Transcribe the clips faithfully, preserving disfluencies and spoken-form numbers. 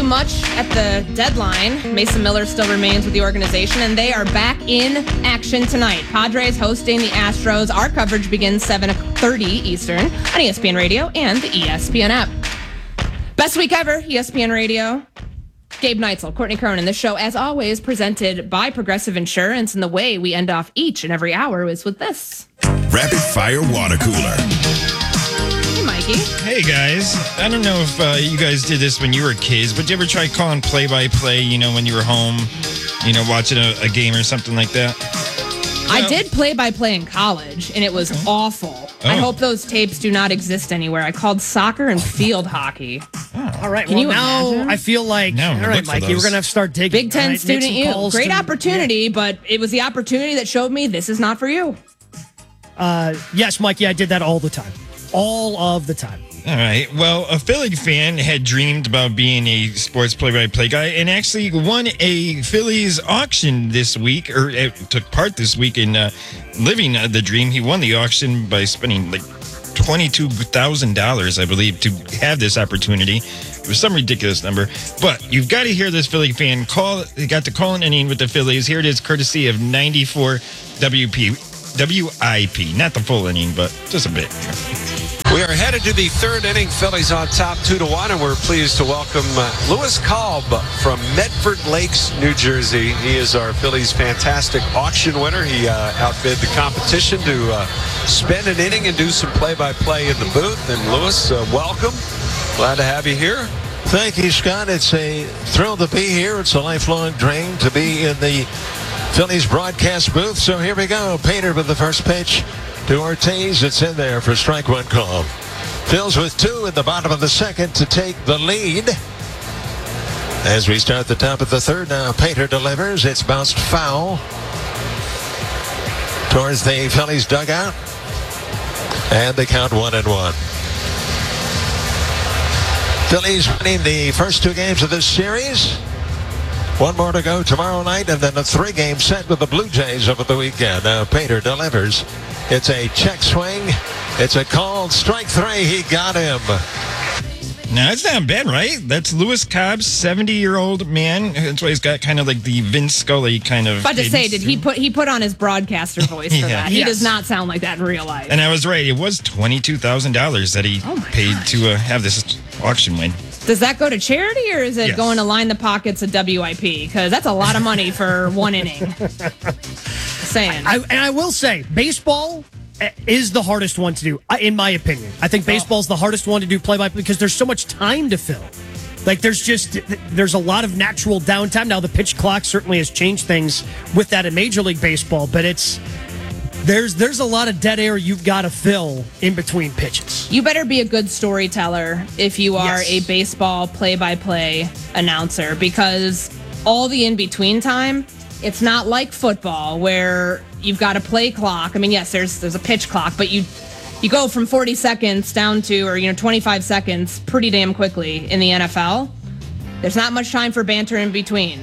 much at the deadline. Mason Miller still remains with the organization, and they are back in action tonight. Padres hosting the Astros. Our coverage begins seven thirty Eastern on E S P N Radio and the E S P N app. Best week ever, E S P N Radio. Gabe Neitzel, Courtney Cronin. This show, as always, presented by Progressive Insurance, and the way we end off each and every hour is with this. Rapid Fire Water Cooler. Hey, Mikey. Hey, guys. I don't know if uh, you guys did this when you were kids, but did you ever try calling play-by-play, you know, when you were home, you know, watching a, a game or something like that? I did play-by-play in college, and it was okay. awful. Oh. I hope those tapes do not exist anywhere. I called soccer and field hockey. Oh. All right. Can well, you now imagine? I feel like, no, all right, Mikey, we're going to have to start digging. Big Ten right? student you. Great to, opportunity, yeah. but it was the opportunity that showed me this is not for you. Uh, yes, Mikey, I did that all the time. All of the time. All right. Well, a Philly fan had dreamed about being a sports play-by-play guy and actually won a Phillies auction this week, or uh, took part this week in uh, living uh, the dream. He won the auction by spending like twenty-two thousand dollars, I believe, to have this opportunity. It was some ridiculous number. But you've got to hear this Philly fan call. He got to call an inning with the Phillies. Here it is, courtesy of ninety-four W P, W I P. Not the full inning, but just a bit. We are headed to the third inning. Phillies on top two to one, and we're pleased to welcome uh, Lewis Kalb from Medford Lakes, New Jersey. He is our Phillies fantastic auction winner. He uh, outbid the competition to uh, spend an inning and do some play-by-play in the booth. And Lewis, uh, welcome. Glad to have you here. Thank you, Scott. It's a thrill to be here. It's a lifelong dream to be in the Phillies broadcast booth. So here we go. Painter with the first pitch to Ortiz. It's in there for strike one call. Phil's with two in the bottom of the second to take the lead. As we start the top of the third now, Painter delivers. It's bounced foul towards the Phillies dugout. And they count one and one. Phillies winning the first two games of this series. One more to go tomorrow night, and then a three-game set with the Blue Jays over the weekend. Now Painter delivers. It's a check swing. It's a called strike three. He got him. No, it's not bad, right? That's Lewis Cobb's seventy-year-old man. That's why he's got kind of like the Vince Scully kind of. About to say, did he put he put on his broadcaster voice for Yeah. that? He Yes. does not sound like that in real life. And I was right. It was twenty-two thousand dollars that he Oh my paid gosh. to uh, have this auction win. Does that go to charity, or is it Yes. going to line the pockets of W I P? Because that's a lot of money for one inning. Saying. I, and I will say, baseball is the hardest one to do, in my opinion. I think baseball is the hardest one to do play-by-play because there's so much time to fill. Like, there's just, there's a lot of natural downtime. Now, the pitch clock certainly has changed things with that in Major League Baseball, but it's, there's there's a lot of dead air you've got to fill in between pitches. You better be a good storyteller if you are Yes. a baseball play-by-play announcer, because all the in-between time, it's not like football where you've got a play clock. I mean, yes, there's there's a pitch clock, but you you go from forty seconds down to, or, you know, twenty-five seconds pretty damn quickly in the N F L. There's not much time for banter in between.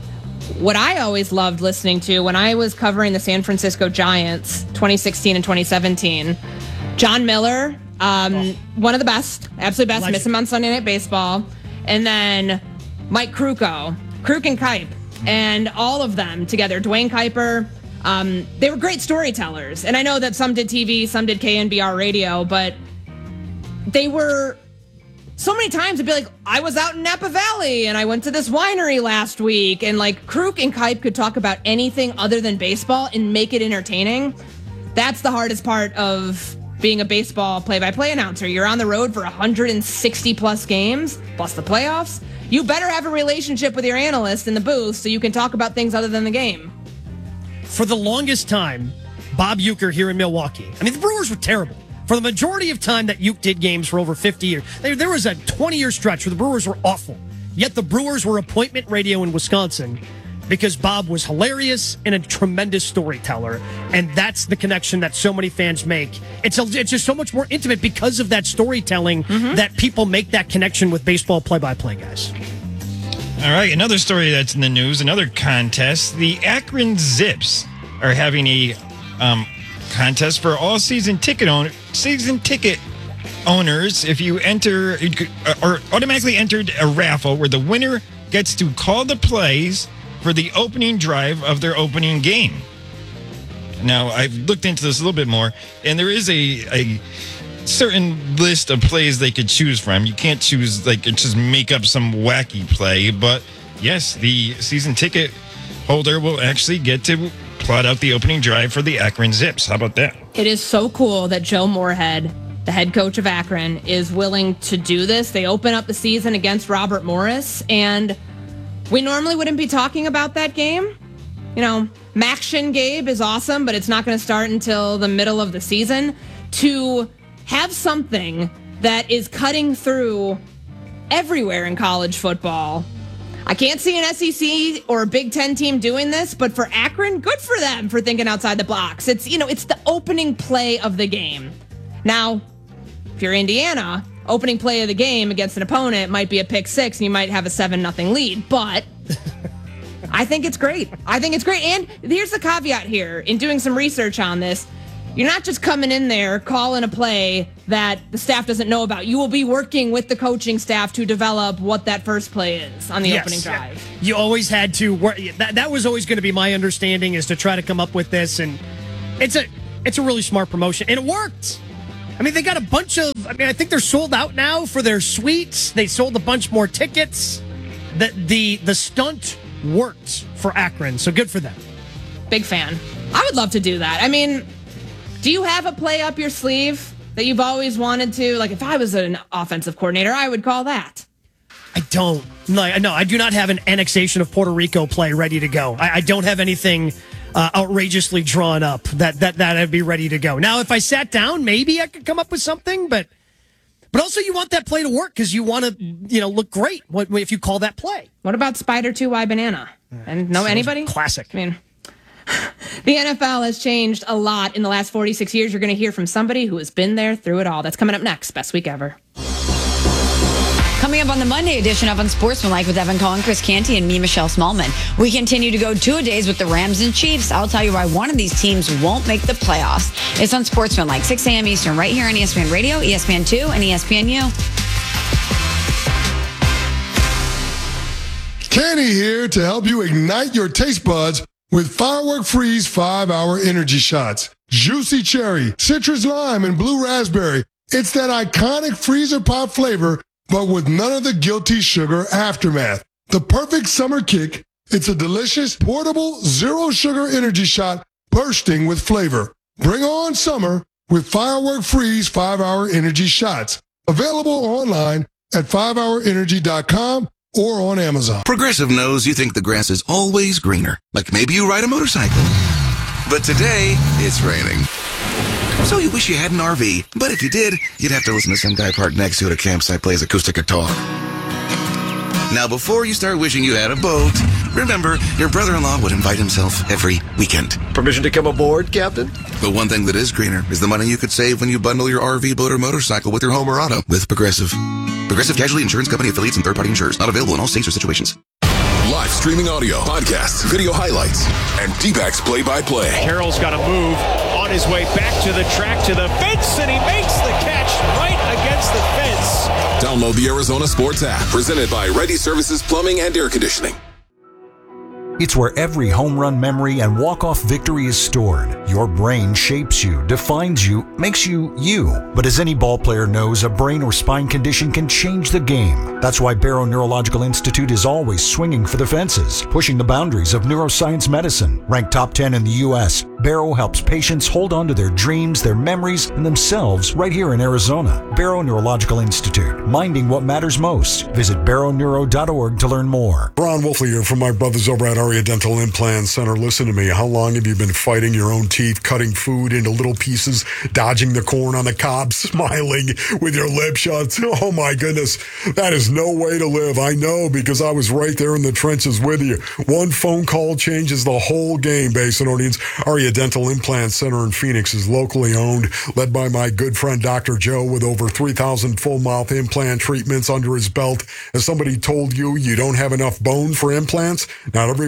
What I always loved listening to when I was covering the San Francisco Giants twenty sixteen and twenty seventeen, John Miller, um, oh. one of the best, absolute best, Legend. miss him on Sunday Night Baseball, and then Mike Krukow, Kruk and Kipe, and all of them together, Dwayne Kuiper. Um, they were great storytellers. And I know that some did T V, some did K N B R radio, but they were so many times it'd be like, I was out in Napa Valley and I went to this winery last week, and like Kruk and Kipe could talk about anything other than baseball and make it entertaining. That's the hardest part of being a baseball play-by-play announcer. You're on the road for one hundred sixty plus games, plus the playoffs. You better have a relationship with your analyst in the booth so you can talk about things other than the game. For the longest time, Bob Uecker here in Milwaukee, I mean, the Brewers were terrible. For the majority of time that Uecker did games for over fifty years, there, there was a twenty-year stretch where the Brewers were awful. Yet the Brewers were appointment radio in Wisconsin because Bob was hilarious and a tremendous storyteller. And that's the connection that so many fans make. It's a, it's just so much more intimate because of that storytelling mm-hmm. that people make that connection with baseball play-by-play guys. All right, another story that's in the news, another contest. The Akron Zips are having a um, contest for all season ticket owner, season ticket owners, if you enter or automatically entered a raffle where the winner gets to call the plays for the opening drive of their opening game. Now, I've looked into this a little bit more, and there is a, a certain list of plays they could choose from. You can't choose, like, just make up some wacky play, but yes, the season ticket holder will actually get to plot out the opening drive for the Akron Zips. How about that? It is so cool that Joe Moorhead, the head coach of Akron, is willing to do this. They open up the season against Robert Morris, and we normally wouldn't be talking about that game. You know, Maction Gabe is awesome, but it's not going to start until the middle of the season. To have something that is cutting through everywhere in college football. I can't see an S E C or a Big Ten team doing this, but for Akron, good for them for thinking outside the blocks. It's, you know, it's the opening play of the game. Now, if you're Indiana, opening play of the game against an opponent might be a pick six and you might have a seven nothing lead, but I think it's great. I think it's great. And here's the caveat here. In doing some research on this, you're not just coming in there calling a play that the staff doesn't know about. You will be working with the coaching staff to develop what that first play is on the yes. opening drive. You always had to work. That, that was always going to be my understanding, is to try to come up with this. And it's a it's a really smart promotion. And it worked. I mean, they got a bunch of, I mean, I think they're sold out now for their suites. They sold a bunch more tickets. The, the, the stunt worked for Akron, so good for them. Big fan. I would love to do that. I mean, do you have a play up your sleeve that you've always wanted to? Like, if I was an offensive coordinator, I would call that. I don't. No, no, I do not have an annexation of Puerto Rico play ready to go. I, I don't have anything uh, outrageously drawn up that, that, that I'd be ready to go. Now, if I sat down, maybe I could come up with something, but but also you want that play to work because you want to, you know, look great what, if you call that play. What about Spider two Y Banana? And know anybody? Classic. I mean, the N F L has changed a lot in the last forty-six years. You're going to hear from somebody who has been there through it all. That's coming up next. Best week ever. Coming up on the Monday edition of Unsportsmanlike with Evan Cohen, Chris Canty, and me, Michelle Smallman. We continue to go two-a-days with the Rams and Chiefs. I'll tell you why one of these teams won't make the playoffs. It's Unsportsmanlike, six a.m. Eastern, right here on E S P N Radio, E S P N two, and E S P N U. Canty here to help you ignite your taste buds with Firework Freeze five hour energy shots. Juicy cherry, citrus lime, and blue raspberry. It's that iconic freezer pop flavor, but with none of the guilty sugar aftermath. The perfect summer kick. It's a delicious, portable, zero sugar energy shot bursting with flavor. Bring on summer with Firework Freeze five hour energy shots. Available online at five hour energy dot com or on Amazon. Progressive knows you think the grass is always greener. Like maybe you ride a motorcycle. But today, it's raining. So you wish you had an R V. But if you did, you'd have to listen to some guy parked next to you at a campsite play his acoustic guitar. Now, before you start wishing you had a boat, remember, your brother-in-law would invite himself every weekend. Permission to come aboard, Captain? But one thing that is greener is the money you could save when you bundle your R V, boat, or motorcycle with your home or auto with Progressive. Progressive Casualty Insurance Company affiliates and third-party insurers. Not available in all states or situations. Live streaming audio, podcasts, video highlights, and D-backs play-by-play. Carroll's got to move on his way back to the track, to the fence, and he makes the catch right against the fence. Download the Arizona Sports app, presented by Ready Services Plumbing and Air Conditioning. It's where every home run memory and walk-off victory is stored. Your brain shapes you, defines you, makes you you. But as any ball player knows, a brain or spine condition can change the game. That's why Barrow Neurological Institute is always swinging for the fences, pushing the boundaries of neuroscience medicine. Ranked top ten in the U S, Barrow helps patients hold on to their dreams, their memories, and themselves right here in Arizona. Barrow Neurological Institute, minding what matters most. Visit barrow neuro dot org to learn more. Ron Wolfley here from my brothers over at Aria Dental Implant Center. Listen to me. How long have you been fighting your own teeth, cutting food into little pieces, dodging the corn on the cob, smiling with your lip shut? Oh my goodness. That is no way to live. I know, because I was right there in the trenches with you. One phone call changes the whole game, Basinonians. Aria Dental Implant Center in Phoenix is locally owned, led by my good friend Doctor Joe, with over three thousand full mouth implant treatments under his belt. As somebody told you, you don't have enough bone for implants? Not everyone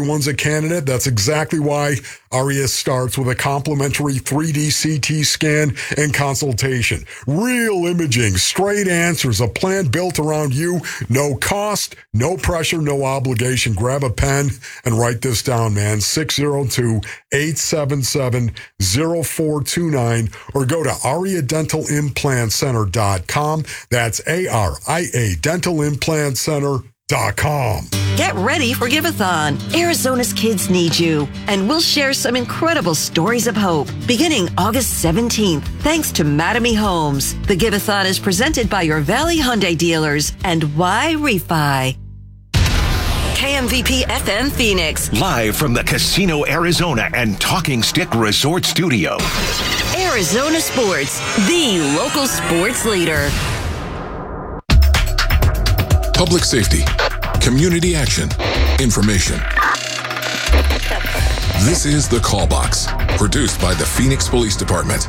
someone's a candidate, that's exactly why ARIA starts with a complimentary three D C T scan and consultation. Real imaging, straight answers, a plan built around you. No cost, no pressure, no obligation. Grab a pen and write this down, man. six oh two, eight seven seven, oh four two nine or go to aria dental implant center dot com. That's A R I A dental implant center dot com. Get ready for Giveathon. Arizona's kids need you, and we'll share some incredible stories of hope beginning August seventeenth. Thanks to Mattamy Homes. The Giveathon is presented by your Valley Hyundai dealers and Y Refi. K M V P F M Phoenix. Live from the Casino Arizona and Talking Stick Resort Studio. Arizona Sports, the local sports leader. Public safety, community action, information. This is The Call Box, produced by the Phoenix Police Department.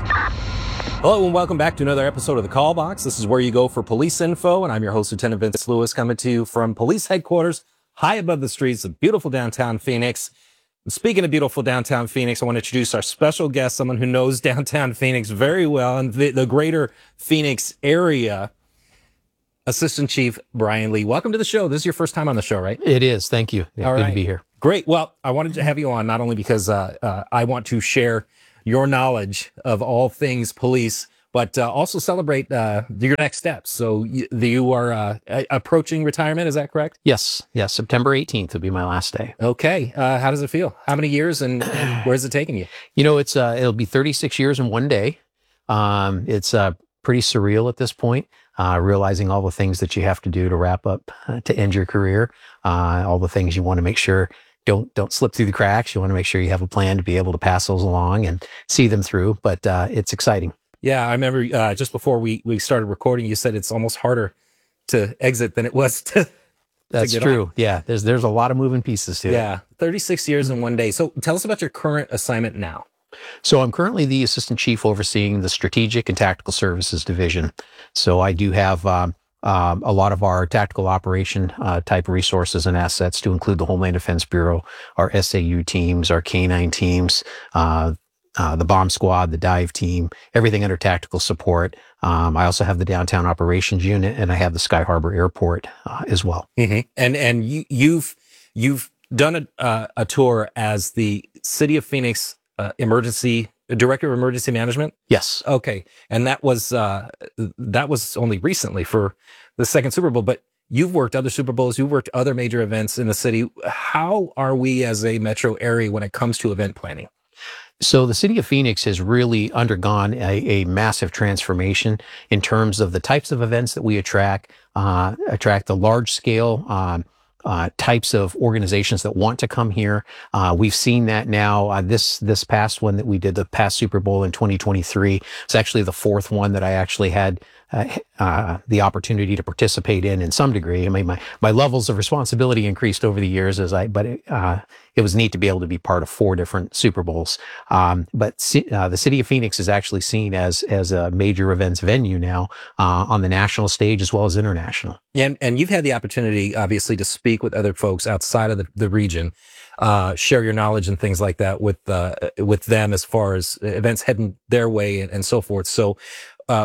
Hello and welcome back to another episode of The Call Box. This is where you go for police info, and I'm your host, Lieutenant Vince Lewis, coming to you from police headquarters, high above the streets of beautiful downtown Phoenix. And speaking of beautiful downtown Phoenix, I want to introduce our special guest, someone who knows downtown Phoenix very well and the, the greater Phoenix area. Assistant Chief Brian Lee, welcome to the show. This is your first time on the show, right? It is. Thank you. Yeah, All good right. to be here. Great. Well, I wanted to have you on not only because uh, uh, I want to share your knowledge of all things police, but uh, also celebrate uh, your next steps. So you, you are uh, approaching retirement, is that correct? Yes. Yes. September eighteenth will be my last day. Okay. Uh, how does it feel? How many years and where's it taking you? You know, it's uh, it'll be thirty-six years in one day. Um, it's uh, pretty surreal at this point. Uh, realizing all the things that you have to do to wrap up, uh, to end your career, uh, all the things you want to make sure don't don't slip through the cracks. You want to make sure you have a plan to be able to pass those along and see them through. But uh, it's exciting. Yeah, I remember uh, just before we, we started recording, you said it's almost harder to exit than it was to. That's to get true. on. Yeah, there's there's a lot of moving pieces to it. Yeah, thirty-six years in one day. So tell us about your current assignment now. So I'm currently the assistant chief overseeing the Strategic and Tactical Services Division. So I do have um, um, a lot of our tactical operation uh, type resources and assets, to include the Homeland Defense Bureau, our S A U teams, our K nine teams, uh, uh, the bomb squad, the dive team, everything under tactical support. Um, I also have the Downtown Operations Unit, and I have the Sky Harbor Airport uh, as well. Mm-hmm. And and you, you've you've done a, uh, a tour as the City of Phoenix Uh, emergency director of emergency management. Yes. Okay. And that was uh, that was only recently for the second Super Bowl. But you've worked other Super Bowls. You've worked other major events in the city. How are we as a metro area when it comes to event planning? So the city of Phoenix has really undergone a, a massive transformation in terms of the types of events that we attract, uh, attract the large scale um, Uh, types of organizations that want to come here. Uh, we've seen that now. Uh, this this past one that we did, the past Super Bowl in twenty twenty-three, it's actually the fourth one that I actually had uh, uh, the opportunity to participate in in some degree. I mean, my my levels of responsibility increased over the years as I, but it, uh, it was neat to be able to be part of four different Super Bowls. Um, but uh, the city of Phoenix is actually seen as as a major events venue now uh, on the national stage as well as international. And and you've had the opportunity, obviously, to speak with other folks outside of the, the region, uh, share your knowledge and things like that with uh, with them as far as events heading their way and, and so forth. So, uh,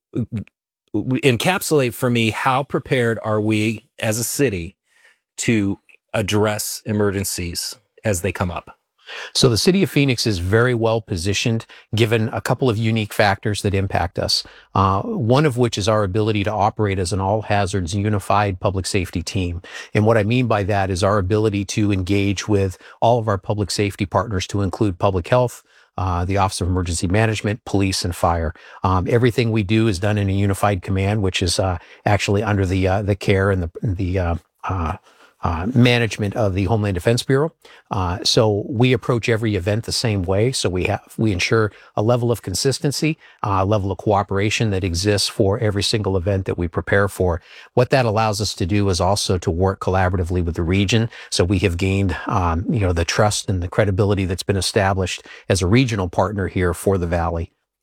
encapsulate for me, how prepared are we as a city to address emergencies as they come up? So the city of Phoenix is very well positioned, given a couple of unique factors that impact us. Uh, one of which is our ability to operate as an all hazards unified public safety team. And what I mean by that is our ability to engage with all of our public safety partners, to include public health, uh, the Office of Emergency Management, police, and fire. Um, everything we do is done in a unified command, which is uh, actually under the uh, the care and the the uh, uh, Uh, management of the Homeland Defense Bureau. Uh, so we approach every event the same way. So we have we ensure a level of consistency, a uh, level of cooperation that exists for every single event that we prepare for. What that allows us to do is also to work collaboratively with the region. So we have gained, um, you know, the trust and the credibility that's been established as a regional partner here for the Valley.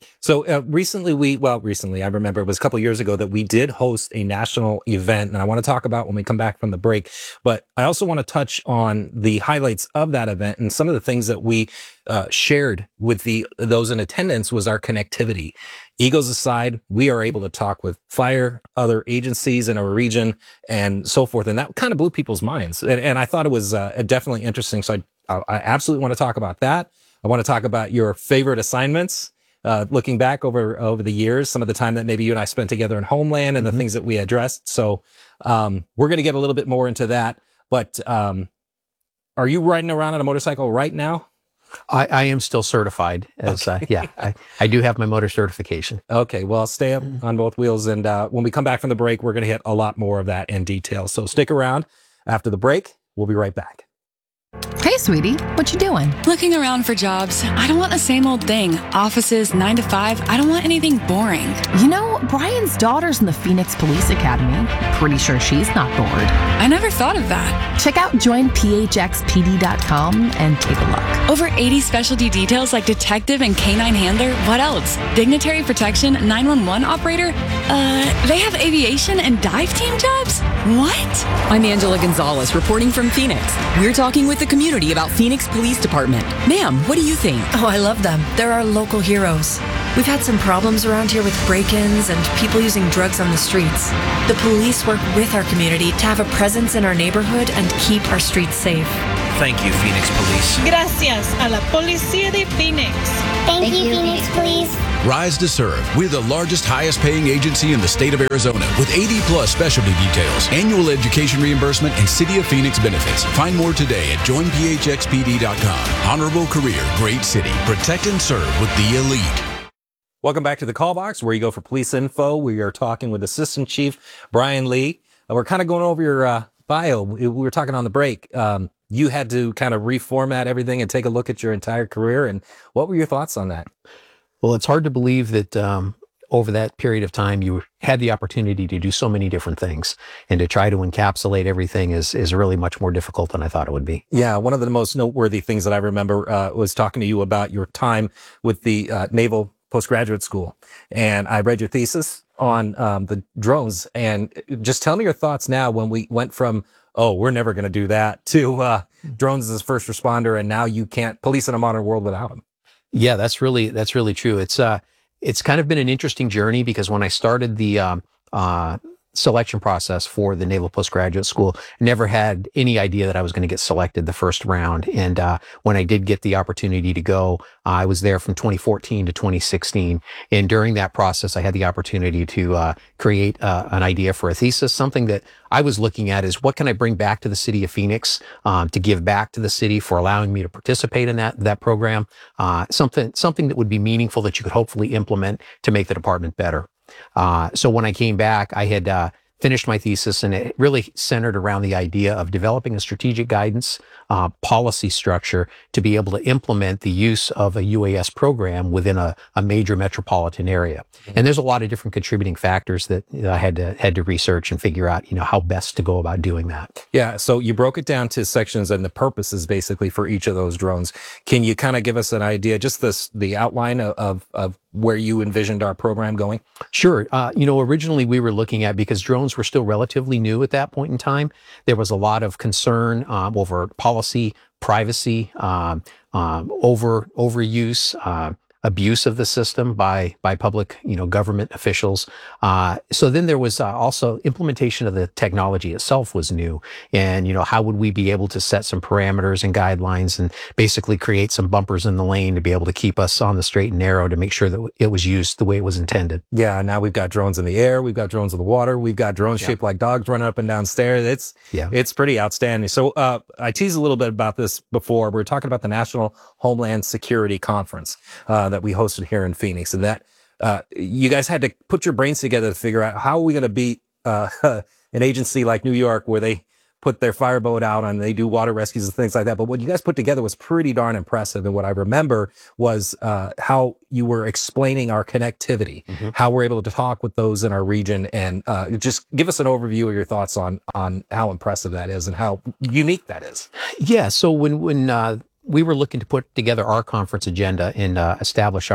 So uh, recently we, well, recently, I remember it was a couple years ago that we did host a national event, and I want to talk about when we come back from the break. But I also want to touch on the highlights of that event, and some of the things that we uh, shared with the those in attendance was our connectivity. Egos aside, we are able to talk with fire, other agencies in our region, and so forth. And that kind of blew people's minds. And, and I thought it was uh, definitely interesting. So I, I absolutely want to talk about that. I want to talk about your favorite assignments. Uh, looking back over over the years, some of the time that maybe you and I spent together in Homeland and mm-hmm. the things that we addressed. So um, we're going to get a little bit more into that. But um, are you riding around on a motorcycle right now? I, I am still certified. As okay. uh, yeah, I, I do have my motor certification. Okay, well, stay up on both wheels. And uh, when we come back from the break, we're going to hit a lot more of that in detail. So stick around. After the break, we'll be right back. Hey, sweetie, what you doing? Looking around for jobs. I don't want the same old thing. Offices, nine to five. I don't want anything boring. You know, Brian's daughter's in the Phoenix Police Academy. Pretty sure she's not bored. I never thought of that. Check out join P H X P D dot com and take a look. Over eighty specialty details like detective and canine handler. What else? Dignitary protection, nine one one operator. Uh, they have aviation and dive team jobs? What? I'm Angela Gonzalez, reporting from Phoenix. We're talking with the community about Phoenix Police Department. Ma'am, what do you think? Oh, I love them. They're our local heroes. We've had some problems around here with break-ins and people using drugs on the streets. The police work with our community to have a presence in our neighborhood and keep our streets safe. Thank you, Phoenix Police. Gracias a la Policía de Phoenix. Thank, Thank you, you, Phoenix Police. Rise to Serve. We're the largest, highest paying agency in the state of Arizona with eighty plus specialty details, annual education reimbursement, and City of Phoenix benefits. Find more today at join P H X P D dot com. Honorable career, great city. Protect and serve with the elite. Welcome back to the Call Box, where you go for police info. We are talking with Assistant Chief Brian Lee. Uh, we're kind of going over your uh, bio. We were talking on the break. Um, you had to kind of reformat everything and take a look at your entire career. And what were your thoughts on that? Well, it's hard to believe that um, over that period of time, you had the opportunity to do so many different things, and to try to encapsulate everything is is really much more difficult than I thought it would be. Yeah, one of the most noteworthy things that I remember uh, was talking to you about your time with the uh, Naval Postgraduate School, and I read your thesis on um, the drones. And just tell me your thoughts now when we went from, oh, we're never going to do that, to uh, drones as first responder, and now you can't police in a modern world without them. Yeah, that's really that's really true. It's uh, it's kind of been an interesting journey, because when I started the um, uh, selection process for the Naval Postgraduate School, I never had any idea that I was going to get selected the first round. And uh, when I did get the opportunity to go, uh, I was there from twenty fourteen to twenty sixteen. And during that process, I had the opportunity to uh, create uh, an idea for a thesis. Something that I was looking at is, what can I bring back to the city of Phoenix um, to give back to the city for allowing me to participate in that that program? Uh, something something that would be meaningful, that you could hopefully implement to make the department better. Uh, so when I came back, I had uh, finished my thesis, and it really centered around the idea of developing a strategic guidance uh, policy structure to be able to implement the use of a U A S program within a, a major metropolitan area. Mm-hmm. And there's a lot of different contributing factors that you know, I had to had to research and figure out, you know, how best to go about doing that. Yeah. So you broke it down to sections and the purposes basically for each of those drones. Can you kind of give us an idea, just this the outline of, of, of where you envisioned our program going? Sure. Uh, you know, originally we were looking at, because drones were still relatively new at that point in time, there was a lot of concern um, over policy, privacy, um, um, over overuse, uh, abuse of the system by by public, you know, government officials. Uh, so then there was uh, also implementation of the technology itself was new, and you know, how would we be able to set some parameters and guidelines and basically create some bumpers in the lane to be able to keep us on the straight and narrow to make sure that it was used the way it was intended. Yeah, now we've got drones in the air, we've got drones in the water, we've got drones yeah. shaped like dogs running up and down stairs. It's yeah, it's pretty outstanding. So uh, I teased a little bit about this before. We were talking about the National Homeland Security Conference Uh, that we hosted here in Phoenix, and that uh, you guys had to put your brains together to figure out, how are we going to beat uh, an agency like New York, where they put their fireboat out and they do water rescues and things like that. But what you guys put together was pretty darn impressive. And what I remember was uh, how you were explaining our connectivity, mm-hmm. how we're able to talk with those in our region, and uh, just give us an overview of your thoughts on on how impressive that is and how unique that is. Yeah. So when when uh, we were looking to put together our conference agenda and uh, establish our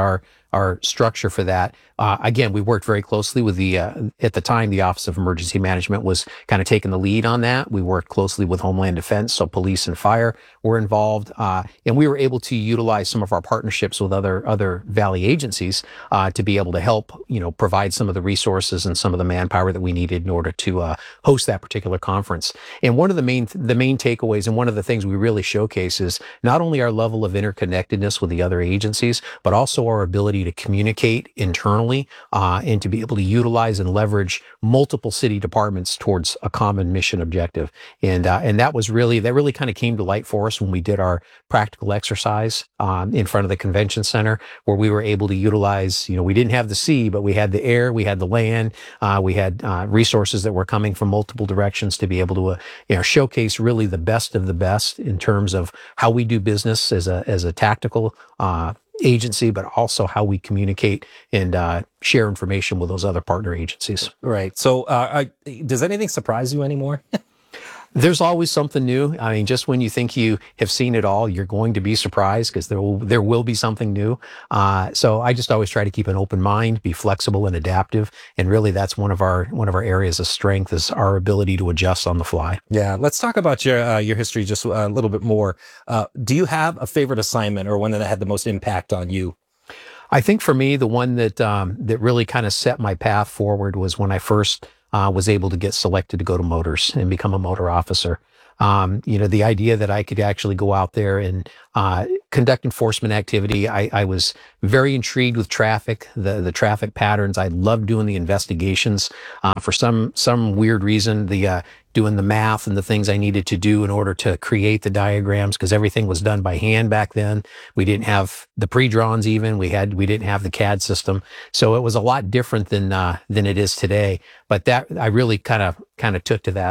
our structure for that. Uh, again, we worked very closely with the, uh, at the time, the Office of Emergency Management was kind of taking the lead on that. We worked closely with Homeland Defense, so police and fire were involved. Uh, and we were able to utilize some of our partnerships with other, other Valley agencies, uh, to be able to help, you know, provide some of the resources and some of the manpower that we needed in order to, uh, host that particular conference. And one of the main, the main takeaways and one of the things we really showcase is not only our level of interconnectedness with the other agencies, but also our ability to communicate internally, uh, and to be able to utilize and leverage multiple city departments towards a common mission objective. And, uh, and that was really, that really kind of came to light for us when we did our practical exercise, um, in front of the convention center, where we were able to utilize, you know, we didn't have the sea, but we had the air, we had the land, uh, we had, uh, resources that were coming from multiple directions to be able to, uh, you know, showcase really the best of the best in terms of how we do business as a, as a tactical, uh, agency, but also how we communicate and uh, share information with those other partner agencies. Right. So uh, I, does anything surprise you anymore? There's always something new. I mean, just when you think you have seen it all, you're going to be surprised because there will there will be something new. Uh, so I just always try to keep an open mind, be flexible and adaptive, and really that's one of our one of our areas of strength is our ability to adjust on the fly. Yeah, let's talk about your uh, your history just a little bit more. Uh, do you have a favorite assignment or one that had the most impact on you? I think for me, the one that um, that really kind of set my path forward was when I first Uh, was able to get selected to go to Motors and become a motor officer. Um, you know, the idea that I could actually go out there and uh, conduct enforcement activity. I, I was very intrigued with traffic, the the traffic patterns. I loved doing the investigations. Uh, for some some weird reason, the uh, doing the math and the things I needed to do in order to create the diagrams, because everything was done by hand back then. We didn't have the pre-drawns even. We had we didn't have the C A D system, so it was a lot different than uh, than it is today. But that I really kind of kind of took to that.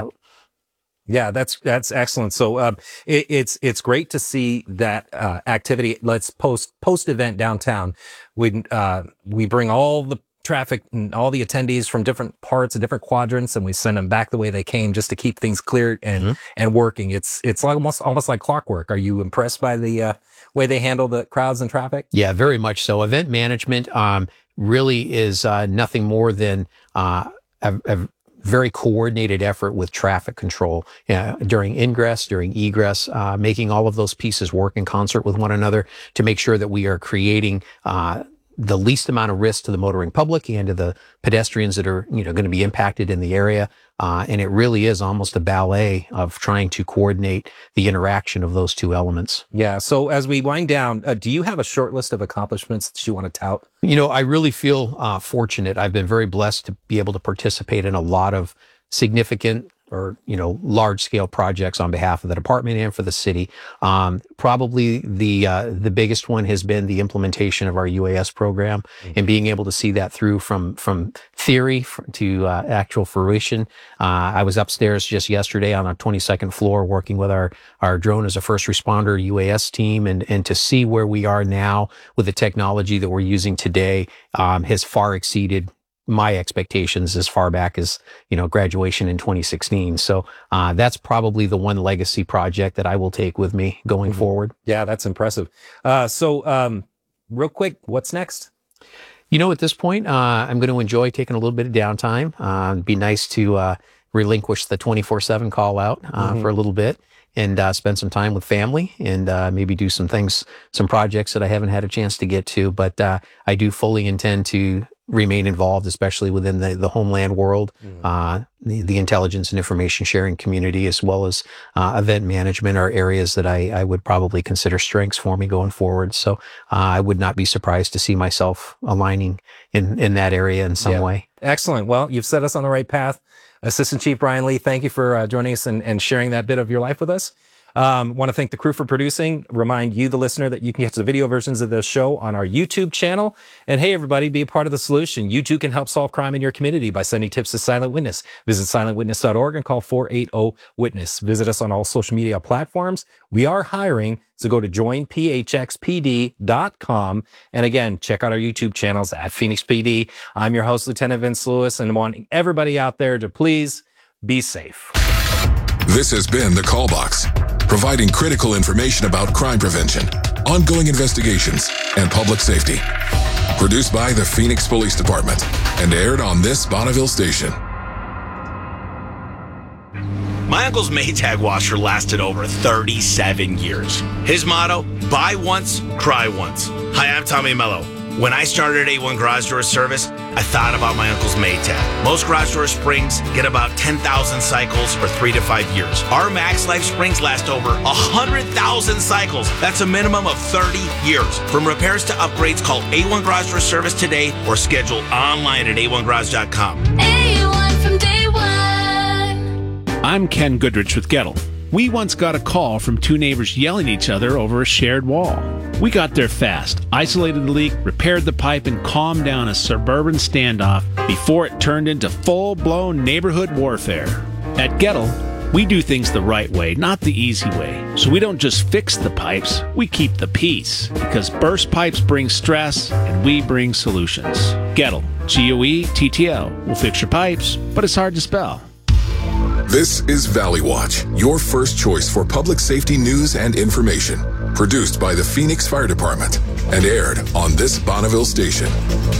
Yeah, that's that's excellent. So um, it, it's it's great to see that uh, activity. Let's post post event downtown. We uh, we bring all the traffic and all the attendees from different parts and different quadrants, and we send them back the way they came, just to keep things cleared and mm-hmm. and working. It's it's like almost almost like clockwork. Are you impressed by the uh, way they handle the crowds and traffic? Yeah, very much so. Event management um, really is uh, nothing more than uh, a, a very coordinated effort with traffic control uh, during ingress, during egress, uh, making all of those pieces work in concert with one another to make sure that we are creating uh, the least amount of risk to the motoring public and to the pedestrians that are, you know, going to be impacted in the area. Uh, and it really is almost a ballet of trying to coordinate the interaction of those two elements. Yeah. So as we wind down, uh, do you have a short list of accomplishments that you want to tout? You know, I really feel uh, fortunate. I've been very blessed to be able to participate in a lot of significant or, you know, large scale projects on behalf of the department and for the city. Um, probably the, uh, the biggest one has been the implementation of our U A S program mm-hmm. and being able to see that through from, from theory to uh, actual fruition. Uh, I was upstairs just yesterday on our twenty-second floor working with our, our drone as a first responder U A S team, and, and to see where we are now with the technology that we're using today um, has far exceeded my expectations as far back as, you know, graduation in twenty sixteen. So uh, that's probably the one legacy project that I will take with me going mm-hmm. forward. Yeah, that's impressive. Uh, so um, real quick, what's next? You know, at this point, uh, I'm going to enjoy taking a little bit of downtime. Uh, it'd be nice to uh, relinquish the twenty-four seven call out uh, mm-hmm. for a little bit and uh, spend some time with family and uh, maybe do some things, some projects that I haven't had a chance to get to. But uh, I do fully intend to remain involved, especially within the, the homeland world, mm. uh, the, the intelligence and information sharing community, as well as uh, event management are areas that I, I would probably consider strengths for me going forward. So uh, I would not be surprised to see myself aligning in, in that area in some yeah. way. Excellent. Well, you've set us on the right path. Assistant Chief Brian Lee, thank you for uh, joining us and, and sharing that bit of your life with us. Um, want to thank the crew for producing. Remind you, the listener, that you can get to the video versions of the show on our YouTube channel. And hey, everybody, be a part of the solution. You too can help solve crime in your community by sending tips to Silent Witness. Visit silent witness dot org and call four eight zero witness. Visit us on all social media platforms. We are hiring, so go to join p h x p d dot com. And again, check out our YouTube channels at Phoenix P D. I'm your host, Lieutenant Vince Lewis, and wanting everybody out there to please be safe. This has been The Call Box, providing critical information about crime prevention, ongoing investigations, and public safety. Produced by the Phoenix Police Department and aired on this Bonneville station. My uncle's Maytag washer lasted over thirty-seven years. His motto, buy once, cry once. Hi, I'm Tommy Mello. When I started A one Garage Door Service, I thought about my uncle's Maytag. Most garage door springs get about ten thousand cycles for three to five years. Our Max Life springs last over one hundred thousand cycles. That's a minimum of thirty years. From repairs to upgrades, call A one Garage Door Service today or schedule online at A one garage dot com. A one from day one. I'm Ken Goodrich with Gettle. We once got a call from two neighbors yelling at each other over a shared wall. We got there fast, isolated the leak, repaired the pipe, and calmed down a suburban standoff before it turned into full-blown neighborhood warfare. At Gettle, we do things the right way, not the easy way. So we don't just fix the pipes, we keep the peace. Because burst pipes bring stress, and we bring solutions. Gettle, G O E T T L. We'll fix your pipes, but it's hard to spell. This is Valley Watch, your first choice for public safety news and information. Produced by the Phoenix Fire Department and aired on this Bonneville station.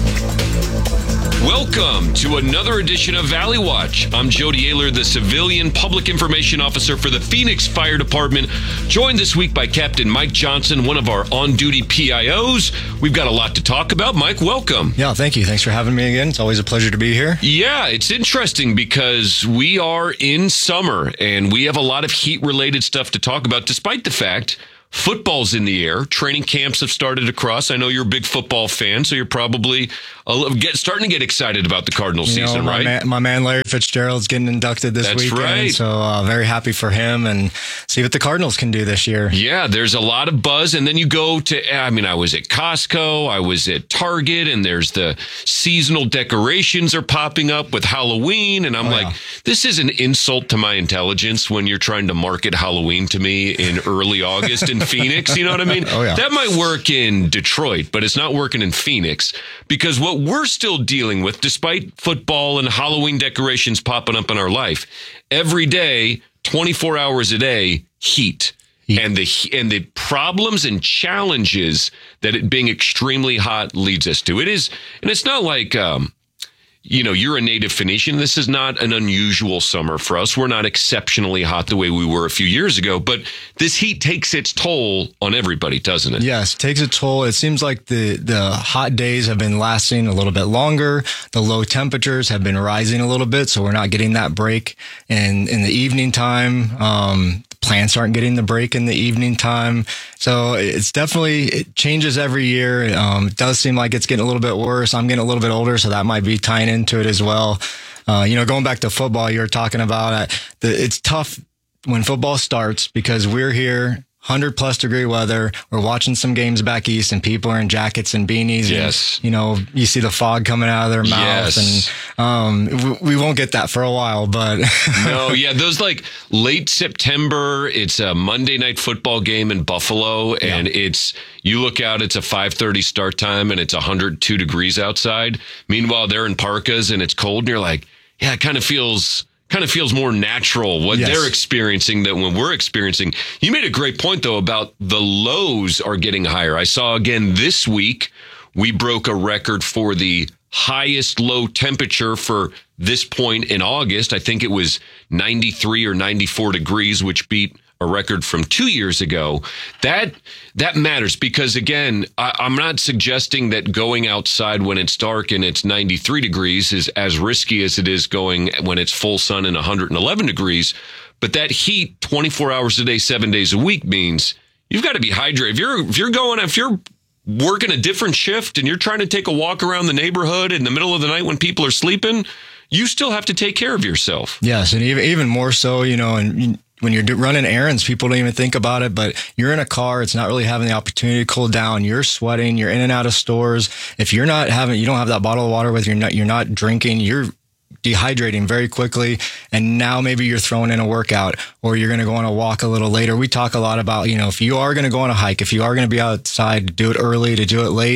Welcome to another edition of Valley Watch. I'm Jody Ayler, the Civilian Public Information Officer for the Phoenix Fire Department, joined this week by Captain Mike Johnson, one of our on-duty P I Os. We've got a lot to talk about. Mike, welcome. Yeah, thank you. Thanks for having me again. It's always a pleasure to be here. Yeah, it's interesting because we are in summer and we have a lot of heat-related stuff to talk about, despite the fact football's in the air. Training camps have started across. I know you're a big football fan, so you're probably a little, get, starting to get excited about the Cardinals you know, season, my right? Man, my man Larry Fitzgerald's getting inducted this That's weekend, right. so uh, very happy for him and see what the Cardinals can do this year. Yeah, there's a lot of buzz, and then you go to, I mean, I was at Costco, I was at Target, and there's the seasonal decorations are popping up with Halloween, and I'm oh, like, yeah. This is an insult to my intelligence when you're trying to market Halloween to me in early August in Phoenix, you know what I mean? Oh, yeah. That might work in Detroit, but it's not working in Phoenix, because what we're still dealing with, despite football and Halloween decorations popping up in our life, every day, twenty-four hours a day, heat. Heat. And the and the problems and challenges that it being extremely hot leads us to. It is, and it's not like, um, you know, you're a native Phoenician. This is not an unusual summer for us. We're not exceptionally hot the way we were a few years ago, but this heat takes its toll on everybody, doesn't it? Yes, it takes a toll. It seems like the, the hot days have been lasting a little bit longer. The low temperatures have been rising a little bit, so we're not getting that break in, in the evening time. Um, plants aren't getting the break in the evening time. So it's definitely, it changes every year. Um, it does seem like it's getting a little bit worse. I'm getting a little bit older, so that might be tying into it as well. Uh, you know, going back to football, you were talking about, uh, the, it's tough when football starts because we're here, one hundred plus degree weather. We're watching some games back east and people are in jackets and beanies. Yes. And, you know, you see the fog coming out of their mouth. Yes. And um, we, we won't get that for a while, but. No, yeah, those like late September, it's a Monday night football game in Buffalo. And yeah. it's, you look out, it's a five thirty start time and it's one hundred two degrees outside. Meanwhile, they're in parkas and it's cold and you're like, yeah, it kind of feels. kind of feels more natural what yes. they're experiencing than when we're experiencing. You made a great point, though, about the lows are getting higher. I saw again this week, we broke a record for the highest low temperature for this point in August. I think it was ninety-three or ninety-four degrees, which beat a record from two years ago. That that matters because, again, I, I'm not suggesting that going outside when it's dark and it's ninety-three degrees is as risky as it is going when it's full sun and one hundred eleven degrees. But that heat, twenty-four hours a day, seven days a week, means you've got to be hydrated. If you're if you're going, if you're working a different shift and you're trying to take a walk around the neighborhood in the middle of the night when people are sleeping, you still have to take care of yourself. Yes, and even even more so, you know, and when you're running errands, people don't even think about it, but you're in a car. It's not really having the opportunity to cool down. You're sweating. You're in and out of stores. If you're not having, you don't have that bottle of water with you, you're not, you're not drinking, you're dehydrating very quickly. And now maybe you're throwing in a workout or you're going to go on a walk a little later. We talk a lot about, you know, if you are going to go on a hike, if you are going to be outside, to do it early, to do it late,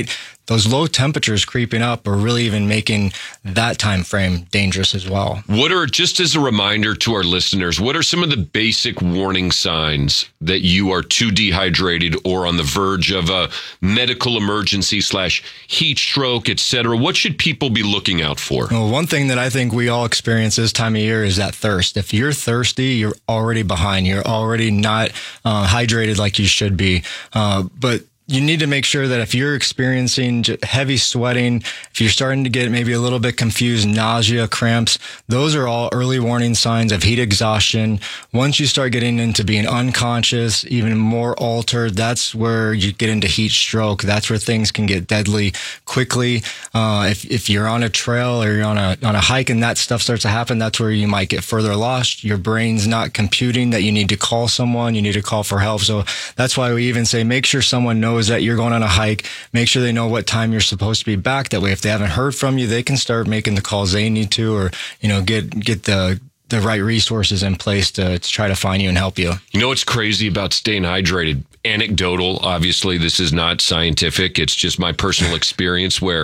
those low temperatures creeping up are really even making that time frame dangerous as well. What are, just as a reminder to our listeners, what are some of the basic warning signs that you are too dehydrated or on the verge of a medical emergency slash heat stroke, et cetera? What should people be looking out for? Well, one thing that I think we all experience this time of year is that thirst. If you're thirsty, you're already behind. You're already not uh, hydrated like you should be. Uh, but you need to make sure that if you're experiencing heavy sweating, if you're starting to get maybe a little bit confused, nausea, cramps, those are all early warning signs of heat exhaustion. Once you start getting into being unconscious, even more altered, that's where you get into heat stroke. That's where things can get deadly quickly. Uh, if, if you're on a trail or you're on a, on a hike and that stuff starts to happen, that's where you might get further lost. Your brain's not computing that you need to call someone, you need to call for help. So that's why we even say, make sure someone knows that you're going on a hike. Make sure they know what time you're supposed to be back. That way, if they haven't heard from you, they can start making the calls they need to, or, you know, get, get the, the right resources in place to, to try to find you and help you. You know what's crazy about staying hydrated? Anecdotal, obviously, this is not scientific. It's just my personal experience where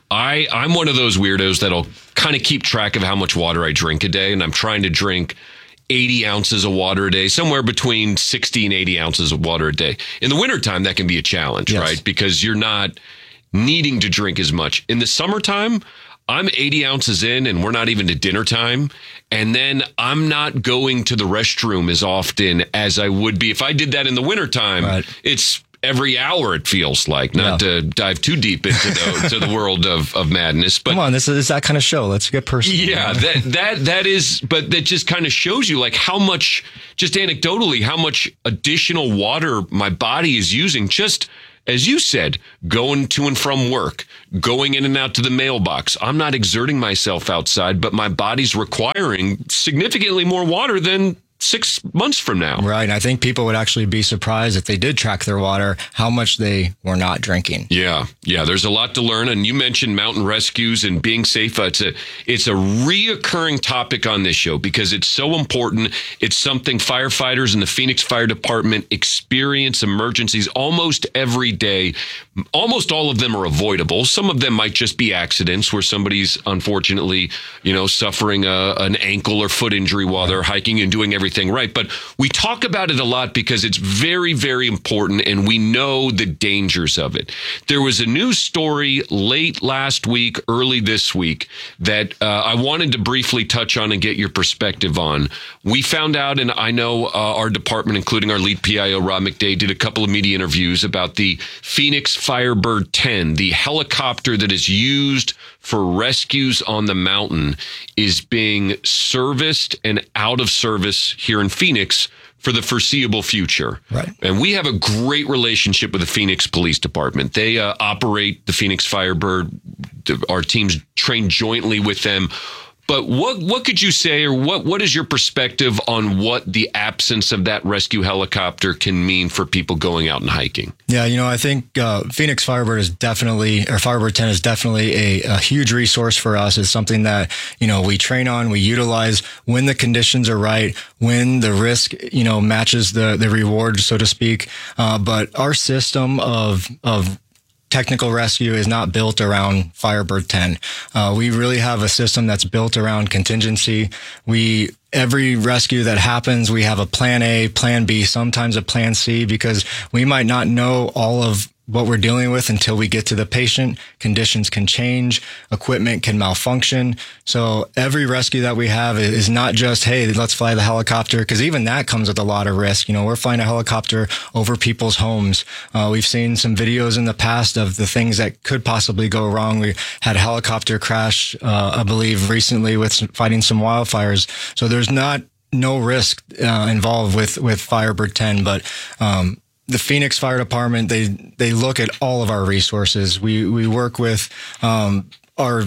I, I'm one of those weirdos that'll kind of keep track of how much water I drink a day, and I'm trying to drink eighty ounces of water a day, somewhere between sixty and eighty ounces of water a day. In the wintertime, that can be a challenge, yes. right? Because you're not needing to drink as much. In the summertime, I'm eighty ounces in and we're not even to dinner time. And then I'm not going to the restroom as often as I would be. If I did that in the wintertime, right. it's every hour, it feels like, not yeah. to dive too deep into the to the world of, of madness. But come on, this is that kind of show. Let's get personal. Yeah, that that that is, but that just kind of shows you like how much, just anecdotally, how much additional water my body is using. Just as you said, going to and from work, going in and out to the mailbox. I'm not exerting myself outside, but my body's requiring significantly more water than six months from now. Right. And I think people would actually be surprised if they did track their water, how much they were not drinking. Yeah. Yeah. There's a lot to learn. And you mentioned mountain rescues and being safe. It's a, it's a reoccurring topic on this show because it's so important. It's something firefighters in the Phoenix Fire Department experience emergencies almost every day. Almost all of them are avoidable. Some of them might just be accidents where somebody's unfortunately, you know, suffering a, an ankle or foot injury while they're hiking and doing everything right. But we talk about it a lot because it's very, very important and we know the dangers of it. There was a news story late last week, early this week that uh, I wanted to briefly touch on and get your perspective on. We found out, and I know uh, our department, including our lead P I O, Rob McDay, did a couple of media interviews about the Phoenix Firebird ten, the helicopter that is used for rescues on the mountain, is being serviced and out of service here in Phoenix for the foreseeable future. Right. And we have a great relationship with the Phoenix Police Department. They uh, operate the Phoenix Firebird. Our teams train jointly with them. But what what could you say, or what what is your perspective on what the absence of that rescue helicopter can mean for people going out and hiking? Yeah, you know, I think uh, Phoenix Firebird is definitely, or Firebird ten is definitely a, a huge resource for us. It's something that, you know, we train on, we utilize when the conditions are right, when the risk, you know, matches the the reward, so to speak. Uh, but our system of of technical rescue is not built around Firebird ten. Uh, we really have a system that's built around contingency. We, every rescue that happens, we have a plan A, plan B, sometimes a plan C, because we might not know all of what we're dealing with until we get to the patient. Conditions can change, equipment can malfunction. So every rescue that we have is not just, hey, let's fly the helicopter, because even that comes with a lot of risk. You know, we're flying a helicopter over people's homes. Uh, we've seen some videos in the past of the things that could possibly go wrong. We had a helicopter crash, uh, I believe, recently with some, fighting some wildfires. So there's not no risk uh, involved with with Firebird ten, but um, the Phoenix Fire Department, they they look at all of our resources. We we work with um, our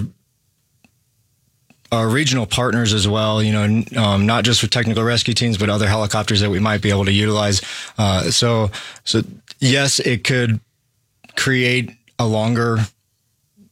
our regional partners as well. You know, um, not just with technical rescue teams, but other helicopters that we might be able to utilize. Uh, so so yes, it could create a longer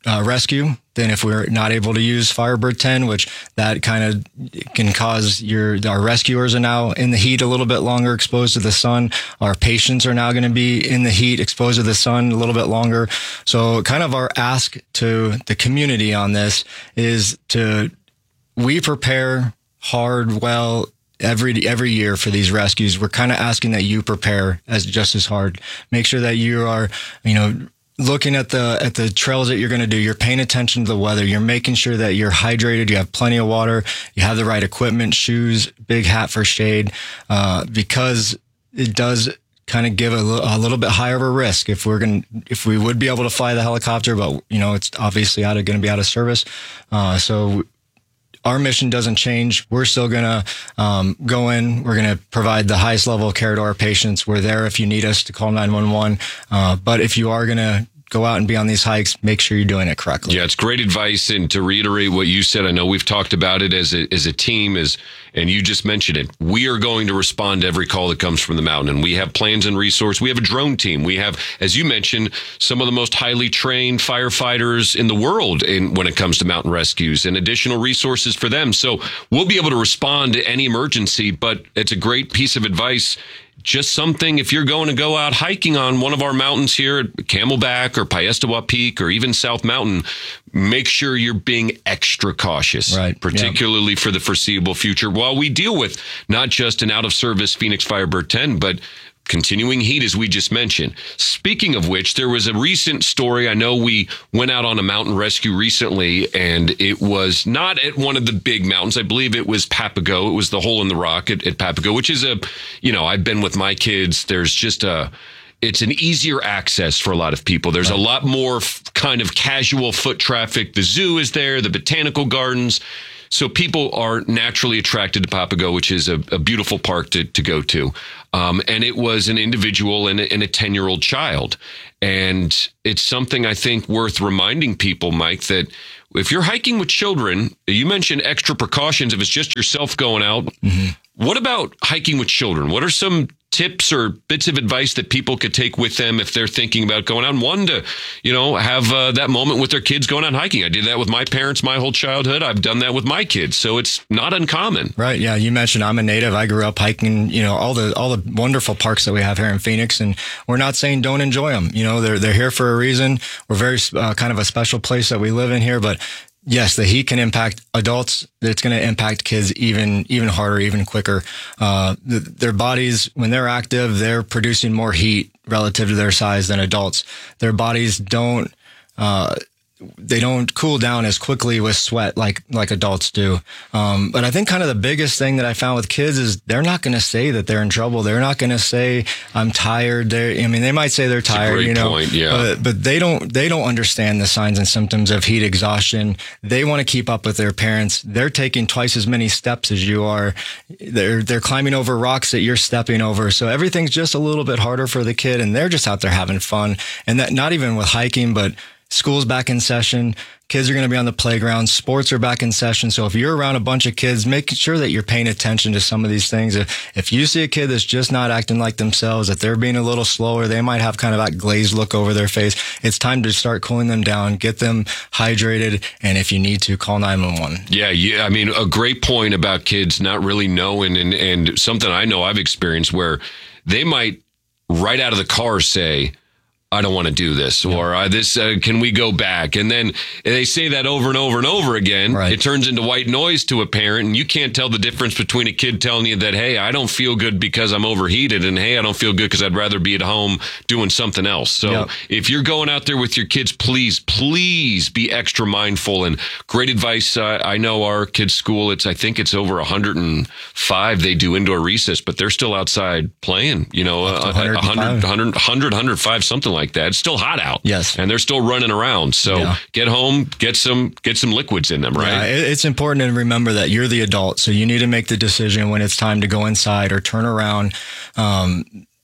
uh, rescue than if we're not able to use Firebird ten, which that kind of can cause your, our rescuers are now in the heat a little bit longer, exposed to the sun. Our patients are now going to be in the heat, exposed to the sun a little bit longer. So kind of our ask to the community on this is to, we prepare hard, well, every every year for these rescues. We're kind of asking that you prepare as just as hard. Make sure that you are, you know, looking at the at the trails that you're going to do. You're paying attention to the weather. You're making sure that you're hydrated. You have plenty of water. You have the right equipment, shoes, big hat for shade, uh, because it does kind of give a, l- a little bit higher of a risk if we're going if we would be able to fly the helicopter, but you know it's obviously out of going to be out of service. Uh, so. Our mission doesn't change. We're still going to um, go in. We're going to provide the highest level of care to our patients. We're there if you need us to call nine one one. Uh, but if you are going to go out and be on these hikes, make sure you're doing it correctly. Yeah, it's great advice. And to reiterate what you said, I know we've talked about it as a, as a team, as, and you just mentioned it. We are going to respond to every call that comes from the mountain. And we have plans and resources. We have a drone team. We have, as you mentioned, some of the most highly trained firefighters in the world in, when it comes to mountain rescues, and additional resources for them. So we'll be able to respond to any emergency, but it's a great piece of advice. Just something, if you're going to go out hiking on one of our mountains here at Camelback or Piestewa Peak or even South Mountain, make sure you're being extra cautious, right? Particularly yeah. for the foreseeable future, while we deal with not just an out-of-service Phoenix Firebird ten, but continuing heat, as we just mentioned. Speaking of which, there was a recent story. I know we went out on a mountain rescue recently, and it was not at one of the big mountains. I believe it was Papago. It was the Hole in the Rock at, at Papago, which is a, you know, I've been with my kids. There's just a, it's an easier access for a lot of people. There's right. a lot more f- kind of casual foot traffic. The zoo is there, the botanical gardens. So people are naturally attracted to Papago, which is a, a beautiful park to, to go to. Um, and it was an individual and a, and a ten-year-old child. And it's something I think worth reminding people, Mike, that if you're hiking with children, you mentioned extra precautions if it's just yourself going out. Mm-hmm. What about hiking with children? What are some tips or bits of advice that people could take with them if they're thinking about going out? One, to, you know, have uh, that moment with their kids going out hiking. I did that with my parents my whole childhood. I've done that with my kids. So it's not uncommon. Right. Yeah. You mentioned I'm a native. I grew up hiking, you know, all the all the wonderful parks that we have here in Phoenix. And we're not saying don't enjoy them. You know, they're, they're here for a reason. We're very uh, kind of a special place that we live in here. But yes, the heat can impact adults. It's going to impact kids even even harder, even quicker. Uh, the, their bodies, when they're active, they're producing more heat relative to their size than adults. Their bodies don't uh, they don't cool down as quickly with sweat like like adults do. Um, but I think kind of the biggest thing that I found with kids is they're not going to say that they're in trouble. They're not going to say I'm tired. They, I mean, they might say they're tired. That's a great you know, point, yeah. But, but they don't they don't understand the signs and symptoms of heat exhaustion. They want to keep up with their parents. They're taking twice as many steps as you are. They're they're climbing over rocks that you're stepping over. So everything's just a little bit harder for the kid, and they're just out there having fun. And that not even with hiking, but school's back in session. Kids are going to be on the playground. Sports are back in session. So if you're around a bunch of kids, make sure that you're paying attention to some of these things. If, if you see a kid that's just not acting like themselves, that they're being a little slower, they might have kind of that glazed look over their face. It's time to start cooling them down, get them hydrated. And if you need to, call nine one one. Yeah. Yeah. I mean, a great point about kids not really knowing, and, and something I know I've experienced where they might right out of the car say, I don't want to do this, or uh, this, uh, can we go back? And then they say that over and over and over again. Right. It turns into white noise to a parent, and you can't tell the difference between a kid telling you that, hey, I don't feel good because I'm overheated, and hey, I don't feel good because I'd rather be at home doing something else. So yep. if you're going out there with your kids, please, please be extra mindful. And great advice. Uh, I know our kids' school, it's, I think it's over one hundred five. They do indoor recess, but they're still outside playing, you know, uh, one hundred, one hundred, one hundred, one hundred five, something like like that. It's still hot out. Yes. And they're still running around. So yeah. get home, get some get some liquids in them, right? Yeah, it's important to remember that you're the adult. So you need to make the decision when it's time to go inside or turn around. Um,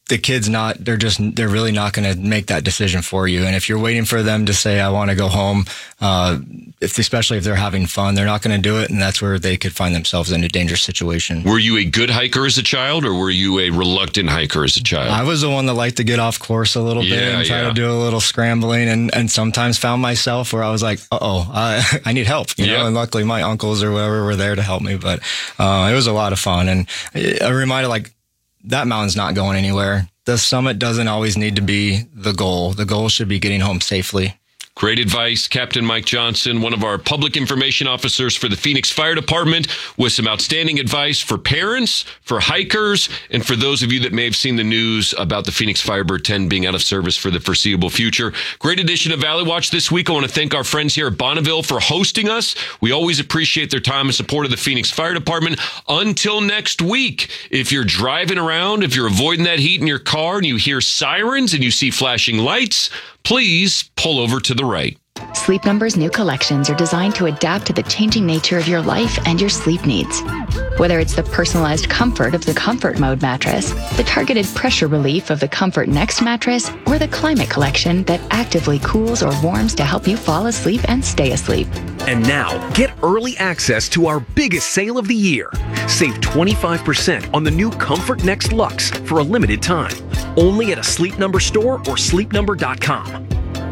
the kid's not, they're just, they're really not going to make that decision for you. And if you're waiting for them to say, I want to go home, uh, if, especially if they're having fun, they're not going to do it. And that's where they could find themselves in a dangerous situation. Were you a good hiker as a child, or were you a reluctant hiker as a child? I was the one that liked to get off course a little bit Yeah, and try yeah. to do a little scrambling, and, and sometimes found myself where I was like, uh-oh, I, I need help. You Yeah. know, and luckily my uncles or whatever were there to help me. But uh, it was a lot of fun. And a reminder, like, that mountain's not going anywhere. The summit doesn't always need to be the goal. The goal should be getting home safely. Great advice, Captain Mike Johnson, one of our public information officers for the Phoenix Fire Department, with some outstanding advice for parents, for hikers, and for those of you that may have seen the news about the Phoenix Firebird ten being out of service for the foreseeable future. Great edition of Valley Watch this week. I want to thank our friends here at Bonneville for hosting us. We always appreciate their time and support of the Phoenix Fire Department. Until next week, if you're driving around, if you're avoiding that heat in your car and you hear sirens and you see flashing lights, please pull over to the right. Sleep Number's new collections are designed to adapt to the changing nature of your life and your sleep needs. Whether it's the personalized comfort of the Comfort Mode mattress, the targeted pressure relief of the Comfort Next mattress, or the Climate Collection that actively cools or warms to help you fall asleep and stay asleep. And now, get early access to our biggest sale of the year. Save twenty-five percent on the new Comfort Next Luxe for a limited time. Only at a Sleep Number store or sleep number dot com.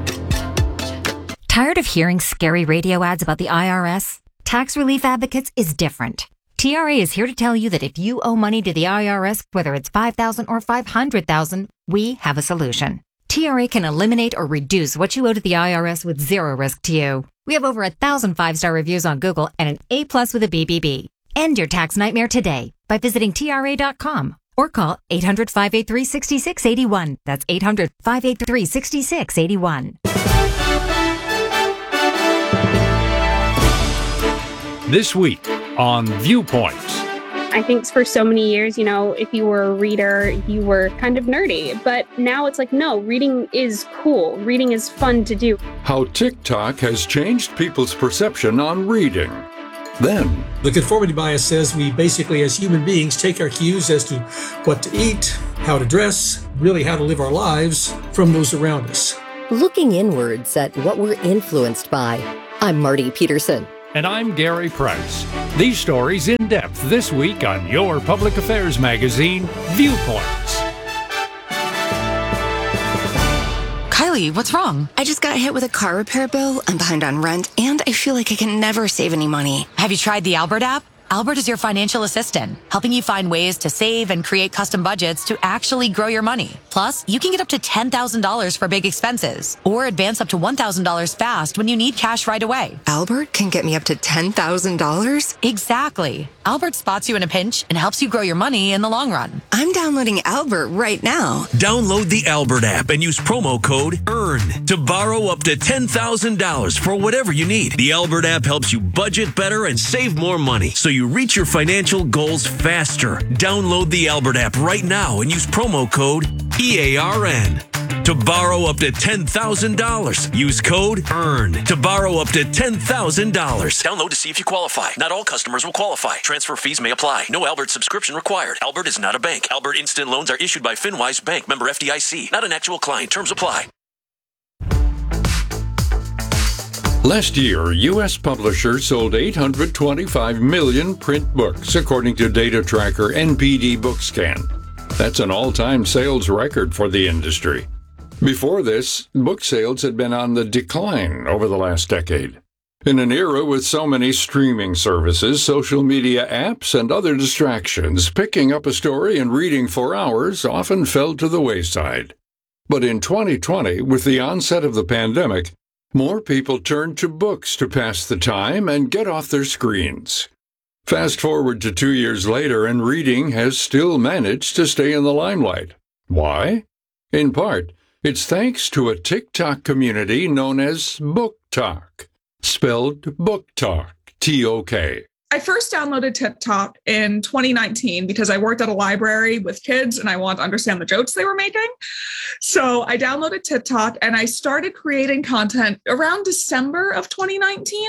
Tired of hearing scary radio ads about the I R S? Tax Relief Advocates is different. T R A is here to tell you that if you owe money to the I R S, whether it's five thousand dollars or five hundred thousand dollars, we have a solution. T R A can eliminate or reduce what you owe to the I R S with zero risk to you. We have over a thousand five-star reviews on Google and an A plus with a B B B. End your tax nightmare today by visiting T R A dot com or call eight hundred, five eight three, six six eight one. That's eight hundred, five eight three, six six eight one. This week on Viewpoints. I think for so many years, you know, if you were a reader, you were kind of nerdy. But now it's like, no, reading is cool. Reading is fun to do. How TikTok has changed people's perception on reading. Then, the conformity bias says we basically, as human beings, take our cues as to what to eat, how to dress, really how to live our lives from those around us. Looking inwards at what we're influenced by. I'm Marty Peterson. And I'm Gary Price. These stories in depth this week on your public affairs magazine, Viewpoints. Kylie, what's wrong? I just got hit with a car repair bill. I'm behind on rent, and I feel like I can never save any money. Have you tried the Albert app? Albert is your financial assistant, helping you find ways to save and create custom budgets to actually grow your money. Plus, you can get up to ten thousand dollars for big expenses or advance up to one thousand dollars fast when you need cash right away. Albert can get me up to ten thousand dollars? Exactly. Albert spots you in a pinch and helps you grow your money in the long run. I'm downloading Albert right now. Download the Albert app and use promo code EARN to borrow up to ten thousand dollars for whatever you need. The Albert app helps you budget better and save more money so you reach your financial goals faster. Download the Albert app right now and use promo code E A R N to borrow up to ten thousand dollars. Use code EARN to borrow up to ten thousand dollars. Download to see if you qualify. Not all customers will qualify. Transfer fees may apply. No Albert subscription required. Albert is not a bank. Albert Instant Loans are issued by FinWise Bank, member F D I C. Not an actual client. Terms apply. last year, U S publishers sold eight hundred twenty-five million print books, according to data tracker N P D Bookscan. That's an all-time sales record for the industry. Before this, book sales had been on the decline over the last decade. In an era with so many streaming services, social media apps, and other distractions, picking up a story and reading for hours often fell to the wayside. But in twenty twenty, with the onset of the pandemic, more people turned to books to pass the time and get off their screens. Fast forward to two years later, and reading has still managed to stay in the limelight. Why? In part, it's thanks to a TikTok community known as BookTok, spelled BookTok, T O K. I first downloaded TikTok in twenty nineteen because I worked at a library with kids and I wanted to understand the jokes they were making. So I downloaded TikTok and I started creating content around December of twenty nineteen.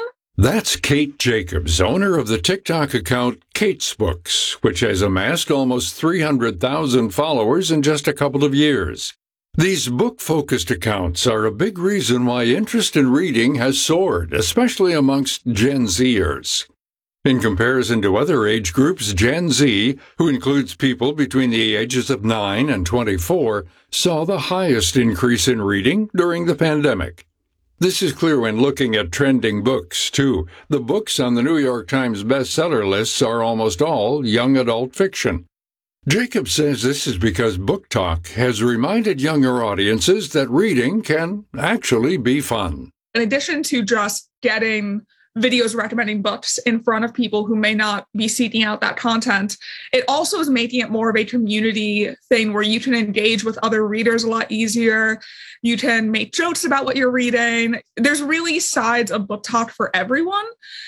That's Kate Jacobs, owner of the TikTok account Kate's Books, which has amassed almost three hundred thousand followers in just a couple of years. These book-focused accounts are a big reason why interest in reading has soared, especially amongst Gen Zers. In comparison to other age groups, Gen Z, who includes people between the ages of nine and twenty-four, saw the highest increase in reading during the pandemic. This is clear when looking at trending books, too. The books on the New York Times bestseller lists are almost all young adult fiction. Jacob says this is because Book Talk has reminded younger audiences that reading can actually be fun. In addition to just getting videos recommending books in front of people who may not be seeking out that content, it also is making it more of a community thing where you can engage with other readers a lot easier. You can make jokes about what you're reading. There's really sides of Book Talk for everyone.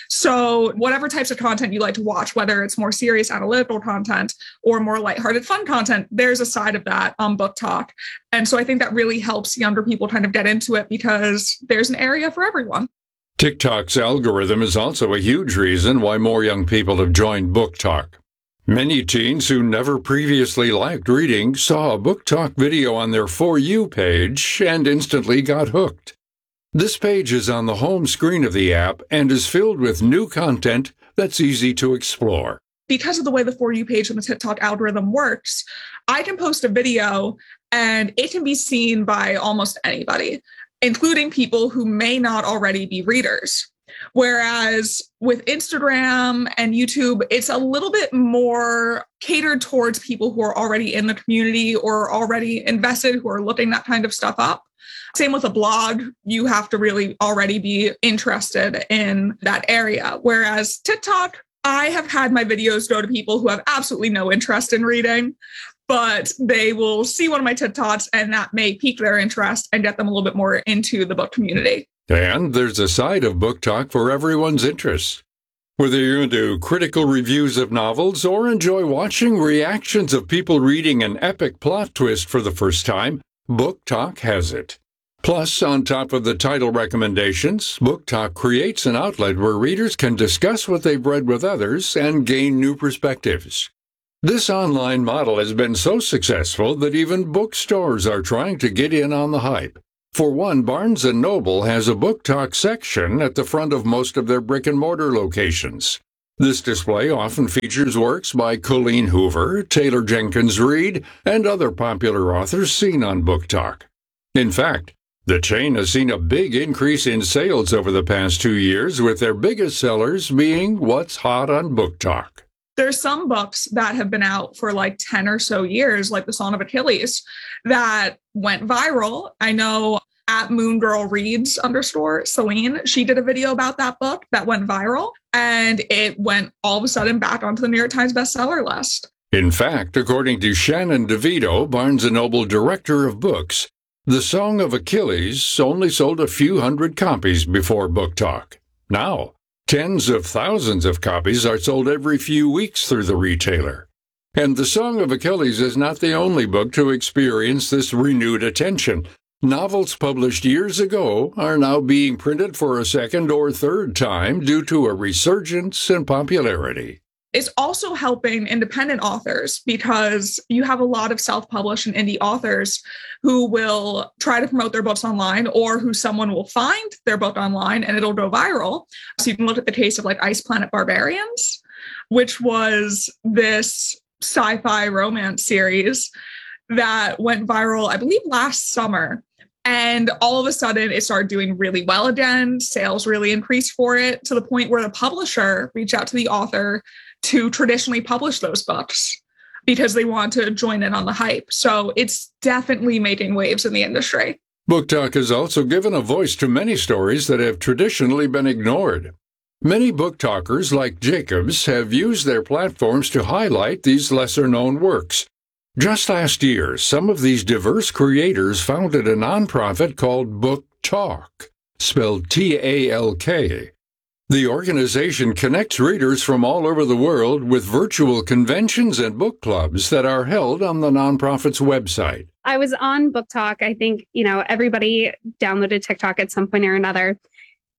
So whatever types of content you like to watch, whether it's more serious analytical content or more lighthearted fun content, there's a side of that on Book Talk. And so I think that really helps younger people kind of get into it because there's an area for everyone. TikTok's algorithm is also a huge reason why more young people have joined Book Talk. Many teens who never previously liked reading saw a Book Talk video on their For You page and instantly got hooked. This page is on the home screen of the app and is filled with new content that's easy to explore. Because of the way the For You page on the TikTok algorithm works, I can post a video and it can be seen by almost anybody, including people who may not already be readers. Whereas with Instagram and YouTube, it's a little bit more catered towards people who are already in the community or already invested, who are looking that kind of stuff up. Same with a blog, you have to really already be interested in that area. Whereas TikTok, I have had my videos go to people who have absolutely no interest in reading, but they will see one of my TikToks and that may pique their interest and get them a little bit more into the book community. And there's a side of Book Talk for everyone's interests. Whether you're into critical reviews of novels or enjoy watching reactions of people reading an epic plot twist for the first time, Book Talk has it. Plus, on top of the title recommendations, Book Talk creates an outlet where readers can discuss what they've read with others and gain new perspectives. This online model has been so successful that even bookstores are trying to get in on the hype. For one, Barnes and Noble has a Book Talk section at the front of most of their brick-and-mortar locations. This display often features works by Colleen Hoover, Taylor Jenkins Reid, and other popular authors seen on Book Talk. In fact, the chain has seen a big increase in sales over the past two years, with their biggest sellers being What's Hot on Book Talk. There's some books that have been out for like ten or so years, like The Song of Achilles, that went viral. I know at Moon Girl Reads underscore Celine, she did a video about that book that went viral, and it went all of a sudden back onto the New York Times bestseller list. In fact, according to Shannon DeVito, Barnes and Noble director of books, The Song of Achilles only sold a few hundred copies before Book Talk. Now, tens of thousands of copies are sold every few weeks through the retailer. And The Song of Achilles is not the only book to experience this renewed attention. Novels published years ago are now being printed for a second or third time due to a resurgence in popularity. It's also helping independent authors because you have a lot of self-published and indie authors who will try to promote their books online, or who someone will find their book online and it'll go viral. So you can look at the case of like Ice Planet Barbarians, which was this sci-fi romance series that went viral, I believe, last summer. And all of a sudden, it started doing really well again. Sales really increased for it, to the point where the publisher reached out to the author to traditionally publish those books because they want to join in on the hype. So it's definitely making waves in the industry. Book Talk has also given a voice to many stories that have traditionally been ignored. Many book talkers, like Jacobs, have used their platforms to highlight these lesser-known works. Just last year, some of these diverse creators founded a nonprofit called Book Talk, spelled T A L K. The organization connects readers from all over the world with virtual conventions and book clubs that are held on the nonprofit's website. I was on Book Talk. I think, you know, everybody downloaded TikTok at some point or another.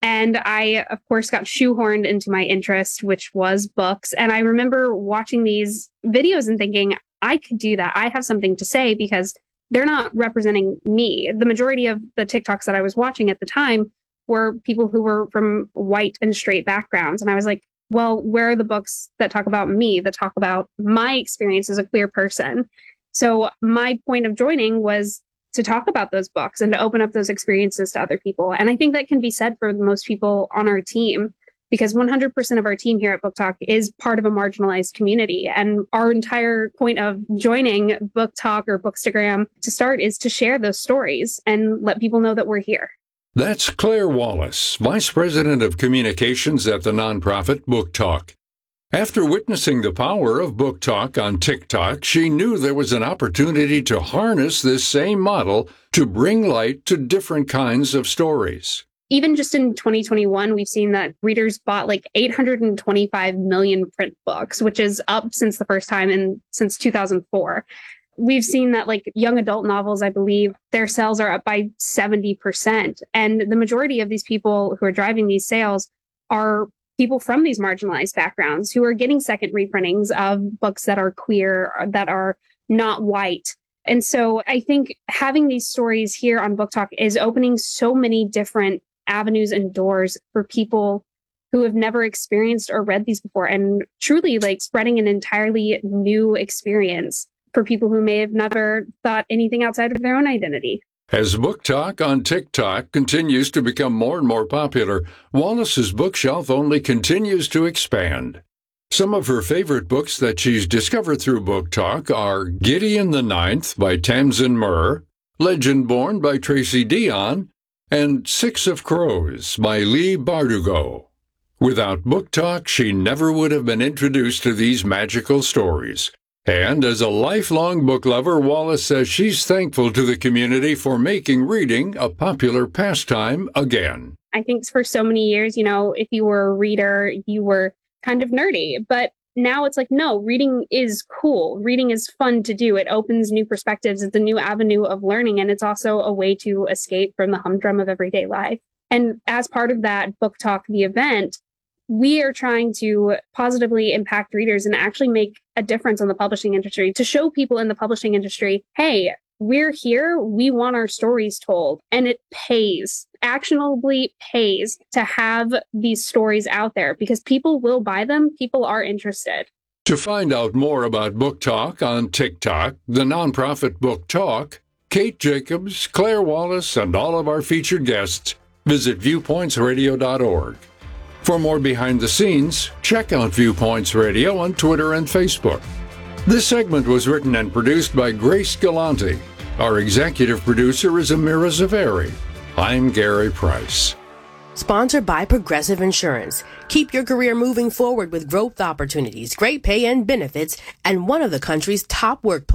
And I, of course, got shoehorned into my interest, which was books. And I remember watching these videos and thinking, I could do that. I have something to say because they're not representing me. The majority of the TikToks that I was watching at the time were people who were from white and straight backgrounds. And I was like, well, where are the books that talk about me, that talk about my experience as a queer person? So my point of joining was to talk about those books and to open up those experiences to other people. And I think that can be said for most people on our team, because one hundred percent of our team here at Book Talk is part of a marginalized community. And our entire point of joining Book Talk or Bookstagram to start is to share those stories and let people know that we're here. That's Claire Wallace, Vice President of Communications at the nonprofit Book Talk. After witnessing the power of Book Talk on TikTok, she knew there was an opportunity to harness this same model to bring light to different kinds of stories. Even just in twenty twenty-one, we've seen that readers bought like eight hundred twenty-five million print books, which is up since the first time in since two thousand four. We've seen that like young adult novels, I believe, their sales are up by seventy percent. And the majority of these people who are driving these sales are people from these marginalized backgrounds who are getting second reprintings of books that are queer, that are not white. And so I think having these stories here on Book Talk is opening so many different avenues and doors for people who have never experienced or read these before, and truly like spreading an entirely new experience for people who may have never thought anything outside of their own identity. As Book Talk on TikTok continues to become more and more popular, Wallace's bookshelf only continues to expand. Some of her favorite books that she's discovered through Book Talk are Gideon the Ninth by Tamsin Muir, Legend Born by Tracy Dion, and Six of Crows by Leigh Bardugo. Without Book Talk, she never would have been introduced to these magical stories. And as a lifelong book lover, Wallace says she's thankful to the community for making reading a popular pastime again. I think for so many years, you know, if you were a reader, you were kind of nerdy. But now it's like, no, reading is cool. Reading is fun to do. It opens new perspectives. It's a new avenue of learning. And it's also a way to escape from the humdrum of everyday life. And as part of that Book Talk, the event, we are trying to positively impact readers and actually make a difference in the publishing industry, to show people in the publishing industry, hey, we're here, we want our stories told. And it pays, actionably pays to have these stories out there because people will buy them. People are interested. To find out more about Book Talk on TikTok, the nonprofit Book Talk, Kate Jacobs, Claire Wallace, and all of our featured guests, visit viewpoints radio dot org. For more behind the scenes, check out Viewpoints Radio on Twitter and Facebook. This segment was written and produced by Grace Galante. Our executive producer is Amira Zaveri. I'm Gary Price. Sponsored by Progressive Insurance. Keep your career moving forward with growth opportunities, great pay and benefits, and one of the country's top workplaces.